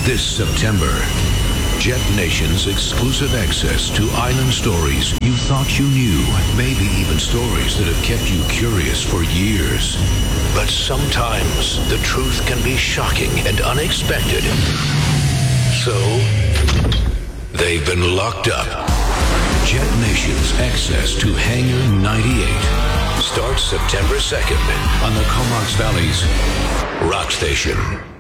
This September, Jet Nation's exclusive access to island stories you thought you knew, maybe even stories that have kept you curious for years. But sometimes the truth can be shocking and unexpected. So, they've been locked up. Jet Nation's access to Hangar 98 starts September 2nd on the Comox Valley's Rock Station.